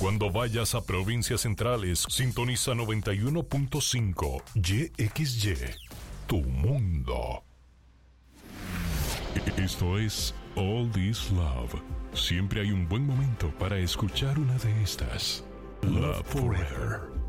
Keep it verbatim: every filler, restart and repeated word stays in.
Cuando vayas a provincias centrales, sintoniza noventa y uno punto cinco Y X Y, tu mundo. Esto es All This Love. Siempre hay un buen momento para escuchar una de estas. Love Forever.